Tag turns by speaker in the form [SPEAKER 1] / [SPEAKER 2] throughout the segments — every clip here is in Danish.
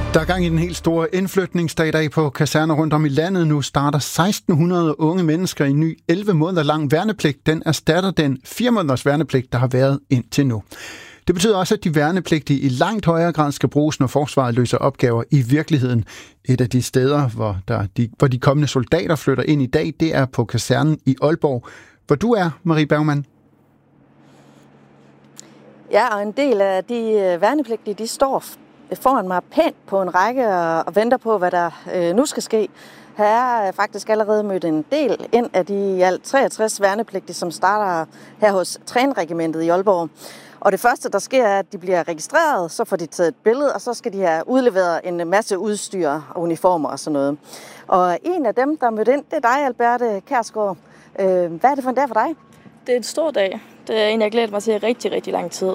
[SPEAKER 1] Der er gang i den helt store indflytningsdag i dag på kaserner rundt om i landet. Nu starter 1600 unge mennesker i en ny 11 måneder lang værnepligt. Den erstatter den 4 måneders værnepligt, der har været indtil nu. Det betyder også, at de værnepligtige i langt højere grad skal bruges, når forsvaret løser opgaver i virkeligheden. Et af de steder, hvor de kommende soldater flytter ind i dag, det er på kasernen i Aalborg, hvor du er, Marie Bergmann.
[SPEAKER 2] Ja, og en del af de værnepligtige, de står foran mig pænt på en række og venter på, hvad der nu skal ske. Her er faktisk allerede mødt en del ind af de i alt 63 værnepligtige, som starter her hos Trænregimentet i Aalborg. Og det første, der sker, er, at de bliver registreret, så får de taget et billede, og så skal de have udleveret en masse udstyr og uniformer og sådan noget. Og en af dem, der er mødt ind, det er dig, Alberte Kjærsgaard. Hvad er det for en dag for dig?
[SPEAKER 3] Det er en stor dag. Det er en, jeg glæder mig til i rigtig, rigtig lang tid.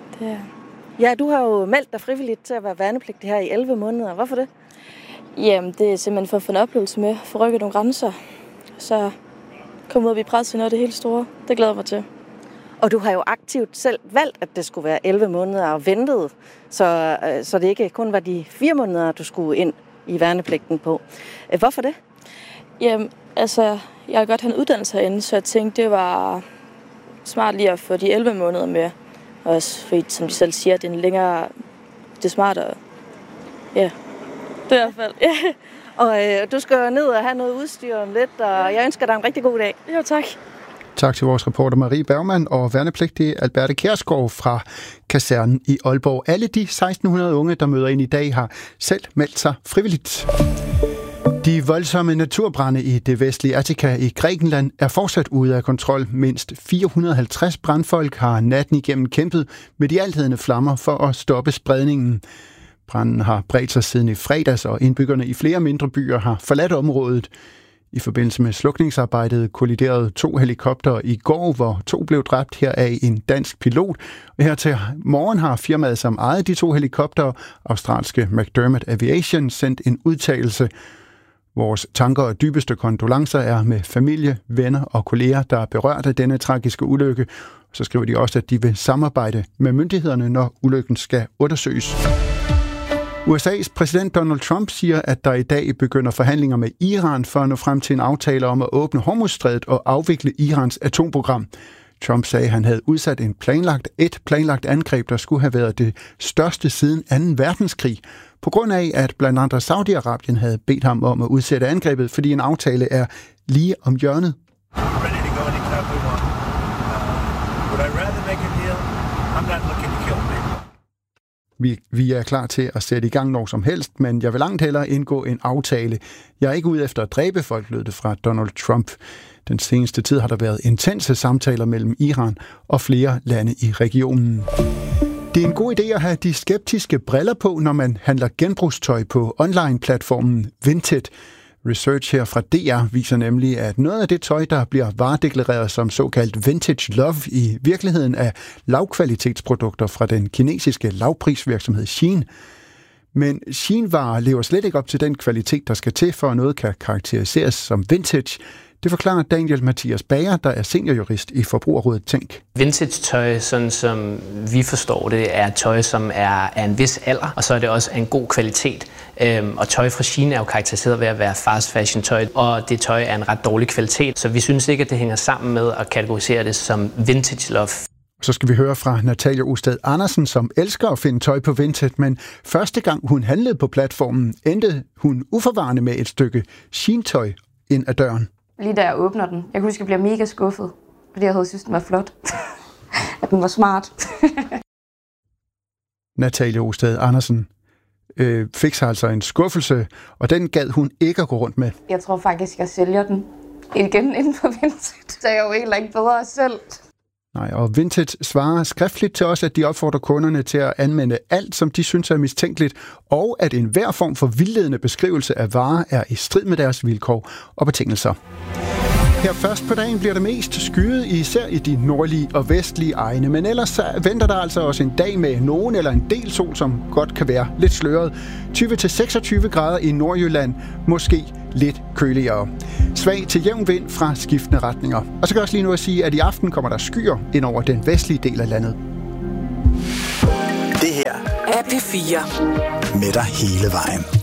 [SPEAKER 2] Ja, du har jo meldt dig frivilligt til at være værnepligtig her i 11 måneder. Hvorfor det?
[SPEAKER 3] Jamen, det er simpelthen for at få en oplevelse med, for at rykke nogle grænser. Så komme ud og blive presset til noget af det helt store. Det glæder jeg mig til.
[SPEAKER 2] Og du har jo aktivt selv valgt, at det skulle være 11 måneder og ventet, så det ikke kun var de 4 måneder, du skulle ind i værnepligten på. Hvorfor det?
[SPEAKER 3] Jamen, altså, jeg har godt have en uddannelse herinde, så jeg tænkte, det var smart lige at få de 11 måneder med. Også fordi, som de selv siger, det er en længere, det er smartere. Ja, det er i hvert fald.
[SPEAKER 2] Og du skal ned og have noget udstyr om lidt, og jeg ønsker dig en rigtig god dag.
[SPEAKER 3] Jo, tak.
[SPEAKER 1] Tak til vores reporter Marie Bergmann og værnepligtige Alberte Kjærsgaard fra kasernen i Aalborg. Alle de 1600 unge, der møder ind i dag, har selv meldt sig frivilligt. De voldsomme naturbrande i det vestlige Attika i Grækenland er fortsat ude af kontrol. Mindst 450 brandfolk har natten igennem kæmpet med de althedende flammer for at stoppe spredningen. Branden har bredt sig siden i fredags, og indbyggerne i flere mindre byer har forladt området. I forbindelse med slukningsarbejdet kolliderede 2 helikoptere i går, hvor 2 blev dræbt, heraf en dansk pilot. Og her til morgen har firmaet, som ejede de 2 helikoptere, australske McDermott Aviation, sendt en udtalelse. Vores tanker og dybeste kondolencer er med familie, venner og kolleger, der er berørt af denne tragiske ulykke. Så skriver de også, at de vil samarbejde med myndighederne, når ulykken skal undersøges. USA's præsident Donald Trump siger, at der i dag begynder forhandlinger med Iran for at nå frem til en aftale om at åbne Hormuzstrædet og afvikle Irans atomprogram. Trump sagde, at han havde udsat et planlagt angreb, der skulle have været det største siden 2. verdenskrig, på grund af, at blandt andre Saudi-Arabien havde bedt ham om at udsætte angrebet, fordi en aftale er lige om hjørnet. Vi er klar til at sætte i gang når som helst, men jeg vil langt hellere indgå en aftale. Jeg er ikke ude efter at dræbe folk, lød det fra Donald Trump. Den seneste tid har der været intense samtaler mellem Iran og flere lande i regionen. Det er en god idé at have de skeptiske briller på, når man handler genbrugstøj på online-platformen Vinted. Research her fra DR viser nemlig, at noget af det tøj, der bliver varedeklareret som såkaldt vintage love, i virkeligheden er lavkvalitetsprodukter fra den kinesiske lavprisvirksomhed Shein. Men Shein-varer lever slet ikke op til den kvalitet, der skal til, for at noget kan karakteriseres som vintage. Det forklarer Daniel Mathias Bager, der er seniorjurist i Forbrugerrådet Tænk.
[SPEAKER 4] Vintage-tøj, sådan som vi forstår det, er tøj, som er af en vis alder, og så er det også af en god kvalitet. Og tøj fra Shein er jo karakteriseret ved at være fast fashion tøj, og det tøj er en ret dårlig kvalitet, så vi synes ikke, at det hænger sammen med at kategorisere det som vintage love.
[SPEAKER 1] Så skal vi høre fra Natalia Osted Andersen, som elsker at finde tøj på Vinted, men første gang hun handlede på platformen, endte hun uforvarende med et stykke Shein-tøj ind ad døren.
[SPEAKER 5] Lige da jeg åbner den. Jeg kunne huske, at jeg bliver mega skuffet, fordi jeg havde synes, den var flot. At den var smart.
[SPEAKER 1] Natalia Osted Andersen fik sig altså en skuffelse, og den gad hun ikke at gå rundt med.
[SPEAKER 5] Jeg tror faktisk, jeg sælger den igen inden for Vinted. Så er jeg jo heller ikke bedre selv.
[SPEAKER 1] Nej, og Vinted svarer skriftligt til os, at de opfordrer kunderne til at anmelde alt, som de synes er mistænkeligt, og at enhver form for vildledende beskrivelse af varer er i strid med deres vilkår og betingelser. Her først på dagen bliver det mest skyet, især i de nordlige og vestlige egne, men ellers venter der altså også en dag med nogen eller en del sol, som godt kan være lidt sløret. 20-26 grader i Nordjylland, måske lidt køligere. Svag til jævn vind fra skiftende retninger. Og så kan jeg også lige nu at sige, at i aften kommer der skyer ind over den vestlige del af landet.
[SPEAKER 6] Det her er P4. Med dig hele vejen.